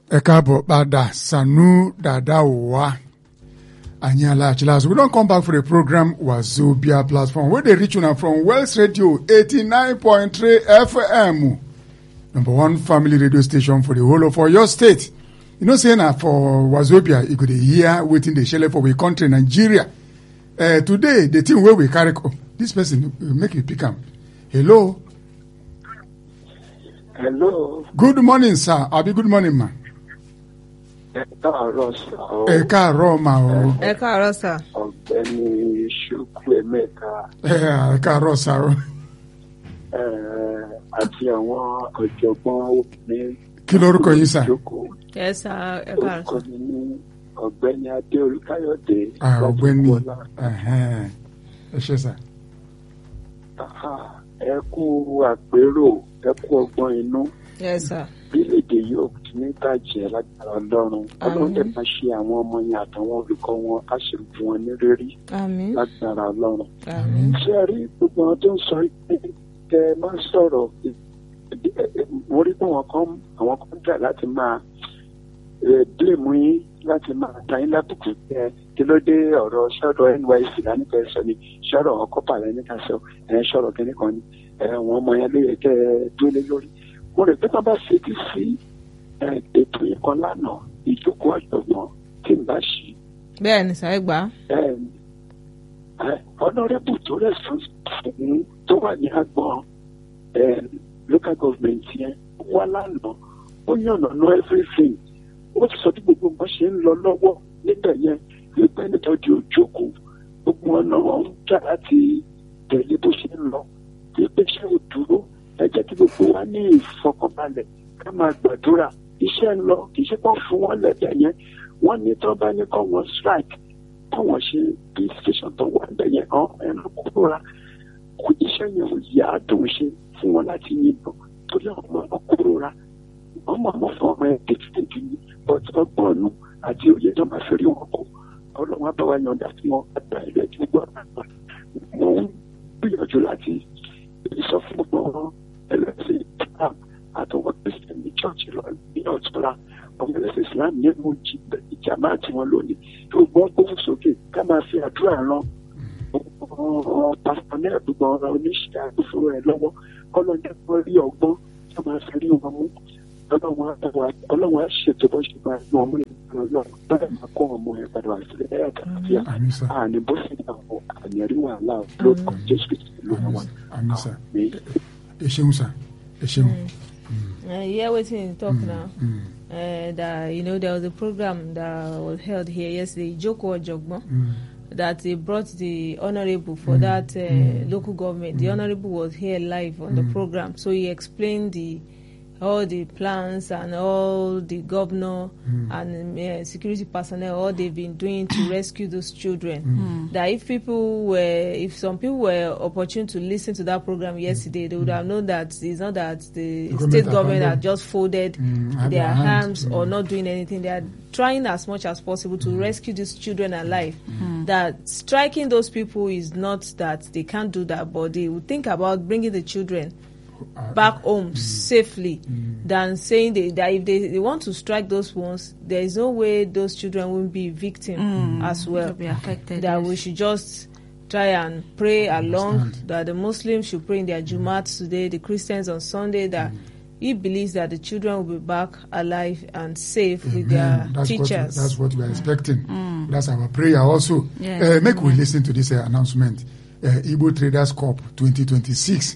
Ekabo Bada Sanu Dadawa Anyala Chilas. We don't come back for the program Wazobia platform where they reach you now from Wells Radio 89.3 FM. Number one family radio station for the whole of your state. You know, saying that for Wazobia, you could hear waiting the shell for we country Nigeria. Today, the thing where we carry this person make you pick up. Hello. Hello. Good morning, sir. Abi good morning, ma. Ẹ káàárọ̀ sà o. Ẹ káàárọ̀ ma o. Ẹ káàárọ̀ sà. Ọ̀gbẹ́ni Ṣùkú Emeka. Ẹ káàárọ̀ sà o. Àti àwọn ọ̀jọ̀gbọ́n obìnrin. Kí lorúkọ yín sà? Ẹ sà ẹ káàárọ̀ sà. Orúkọ mi ní Ọ̀gbẹ́ni Adéolú Káyọ̀dé. Ọ̀gbẹ́ni ẹ ṣé sà. Ẹ kú àpérò, ẹ kú ọgbọ́n inú. Yes sir. Bíléèdè yóò ní bàjẹ́ lágbára Ọlọ́run. Ọlọ́run dẹ̀ máa ṣe àwọn ọmọ yẹn àtàwọn olùkọ́ wọn á ṣe fún wọn ní rírí. Àmín. Lágbára Ọlọ́run. Àmín. Ṣé ẹ rí gbogbo àwọn tó ń sọ pé kẹ ẹ máa sọ̀rọ̀ mo rí pé àwọn kan dà láti máa blame yín láti máa ta yín lábùkù kí ló dé ọ̀rọ̀ sọ̀rọ̀ NYSC lánìkẹ́ sọ ni sọ̀rọ̀ ọkọ̀pà lánìkẹ́ sọ sọ̀rọ̀ kìnnìkan ni àwọn ọmọ yẹn ló yẹ kẹ́ ẹ dúró lé lórí. Mo rò pé tá a bá fetí sí ètò ìkan lánàá ìjókòó ọ̀jọ̀gbọ́n tí n bá ṣí. Bẹ́ẹ̀ ni sàá gbà. Honorable tó responsible tó wà ní agbọ̀n local government yẹn wá lánàá ó yànnà ná everything ó ti sọ bí gbogbo nǹkan ṣe ń lọ lọ́wọ́ níbẹ̀ yẹn wípé nítorí òjókòó gbogbo ọ̀nà wọn ń jà láti tẹ̀lé bó ṣe ń lọ wípé ṣé ò dúró ẹ jẹ́ kí gbogbo wa ní ìfọkànbalẹ̀ ká máa gbàdúrà iṣẹ́ ń lọ kì í ṣe pọ́n fún wọn lẹ́bẹ̀ yẹn wọ́n ní tó bá ní kọ́ wọn strike táwọn ṣe bí station tó wà lẹ́bẹ̀ yẹn ẹnu kúrò ra kò iṣẹ́ yẹn ò yá dùn ṣe fún wọn láti yìnbọn torí àwọn ọmọ kúrò ra ọmọ fún ọmọ ẹ̀ tètè ní ọgbọ́n ọ̀nù àti òye tó máa fi rí wọn kó ọlọ́run á bá wa yànda tí wọ́n àgbà ilẹ̀ tí wọ́n gbọ́ àgbà wọ́n ń gbìyànjú láti sọ fún gbogbo ẹlẹ́sìn Islam àtọwọ́ Christian ní church lọ ní ọ̀túnla ọmọ ẹlẹ́sìn Islam ní mo jí ìjàmbá àti wọn lónìí tó gbọ́ gbóhùn sókè ká máa fi àdúrà ràn pásítọ̀ náà gbogbo ọ̀rọ̀ oníṣẹ́ àgbófo rẹ̀ lọ́wọ́ ọlọ́dẹ wọn rí ọgbọ́n tó máa fi rí wọn mú ọlọ́run á ṣètò bó ṣe máa rí wọn mú ọlọ́run bẹ́ẹ̀ máa kó ọmọ ẹ̀ padà wá sílẹ̀ ẹ̀yà kàfíà àní bó ṣe ní àwọn àní rí wàhálà lórúkọ Jésù Kristi ló wà. Ẹ ṣeun sà. Ẹ ṣeun. Yeah, wetin you talk now. That there was a program that was held here yesterday, Ijoko Ojogbon, that they brought the honorable for that local government. The honorable was here live on the program, so he explained all the plans and all the governor and security personnel, all they've been doing to rescue those children. That if some people were opportune to listen to that program yesterday, they would have known that it's not that the state government had just folded their hands or not doing anything. They are trying as much as possible to rescue these children alive. That striking those people is not that they can't do that, but they would think about bringing the children back home safely than saying that if they want to strike those ones, there is no way those children will be victims as well. Be affected, that we should just try and pray along, that the Muslims should pray in their Jumat today, the Christians on Sunday, that he believes that the children will be back alive and safe with their teachers. That's what we are expecting. That's our prayer also. Make we listen to this announcement. Igbo Traders Cup 2026.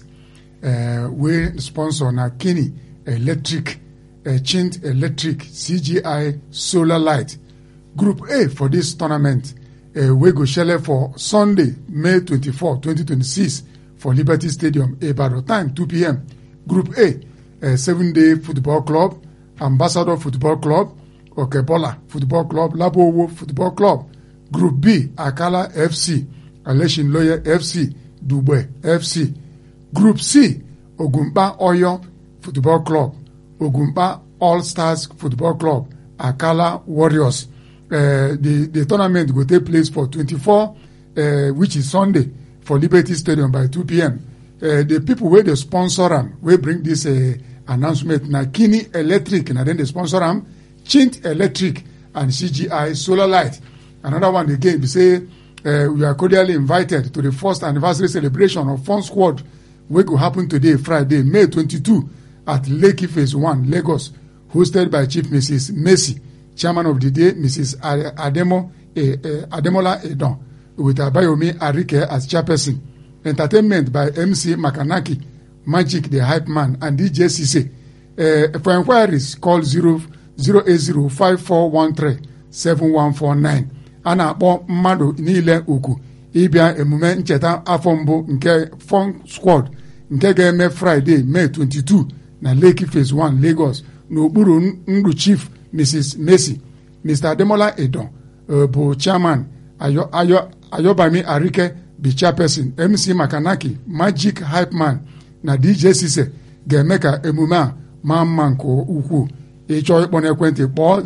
We sponsor Nakini Electric, Chint Electric, CGI Solar Light. Group A for this tournament, we go share for Sunday, May 24, 2026 for Liberty Stadium, Ibadan. Time 2 p.m. Group A, 7-Day Football Club, Ambassador Football Club, Okebola Football Club, Labowo Football Club. Group B, Akala FC, Aleshin Lawyer FC, Dubai FC. Group C, Ogumba Oyo Football Club, Ogumba All Stars Football Club, Akala Warriors. The tournament will take place for 24, which is Sunday, for Liberty Stadium by 2 p.m. The people where they sponsor them, we bring this announcement. Nakini Electric, and then they sponsor them. Chint Electric and CGI Solar Light. Another one again, we say we are cordially invited to the first anniversary celebration of Fun Squad, which will happen today, Friday, May 22, at Lekki Phase 1, Lagos, hosted by Chief Mrs. Messi, Chairman of the day, Mrs. Ademola Edon, with Abayomi Arike as chairperson. Entertainment by MC Makanaki, Magic the Hype Man, and DJ Cisse. For inquiries, call 08054137149. A na-akpọ mmadụ niile oku ịbịa emume ncheta afọ mbụ nke Fun Squad nke ga-eme Friday, May 22 na Lekki Phase 1, Lagos, n'okpuru ndụ Chief Mrs. Messi. Mr. Ademola Edon bụ chairman, Ayobami Arike bụ chairperson, MC Makanaki, Magic Hype Man na DJ Cisse ga-eme ka emume a maa mma nke ukwuu. Ịchọọ ịkpọ n'ekwentị kpọọ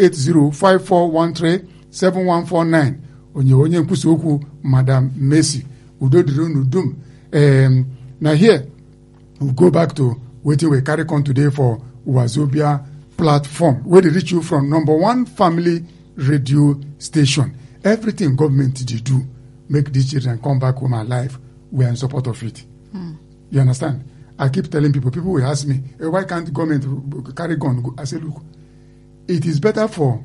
08054137149 onye nkwusa okwu Madam Messi. Udo dịrị unu dum. Now here we'll go back to wetin we carry on today for Wazobia platform, where they reach you from #1 family radio station. Everything government they do make these children come back home alive. We are in support of it. You understand? I keep telling people will ask me, hey, why can't government carry gun? I say, look, it is better for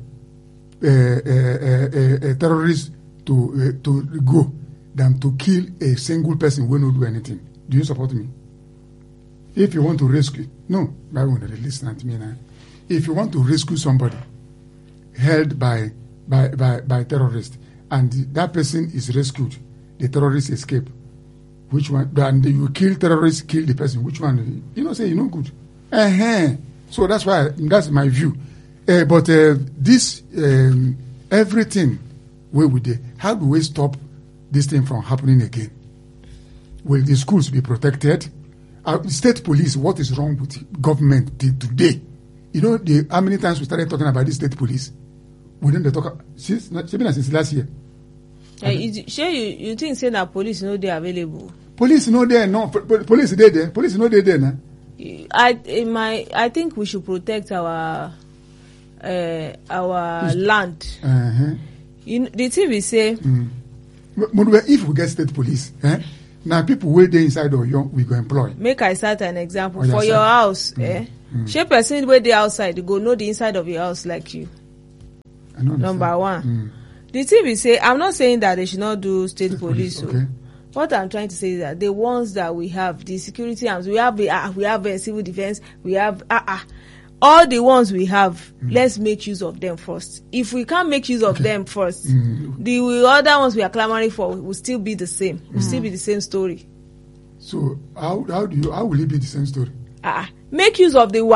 terrorists to go than to kill a single person who will not do anything. Do you support me? If you want to rescue, no, I won't listen to me now. If you want to rescue somebody held by terrorists and that person is rescued, the terrorists escape. Which one? And you kill terrorists, kill the person. Which one? Say good. So that's that's my view. But this everything we did. How do we stop this thing from happening again? Will the schools be protected? State police, what is wrong with government today? How many times we started talking about this state police? We didn't talk since last year. You think say that police no dey available? Police no there, no. Police there. Police no there now. I think we should protect our land. The thing we say. If we get state police, now people wey dey inside Oyo we go employ. Make I start an example for your house. Shey person wey dey outside go know the inside of your house like you. Number one. The thing we say, I'm not saying that they should not do state police. Okay. What I'm trying to say is that the ones that we have, the security arms, we have civil defense, we have all the ones we have. Let's make use of them first. If we can't make use of them first, the other ones we are clamoring for will still be the same. Will still be the same story. So how will it be the same story? Make use of the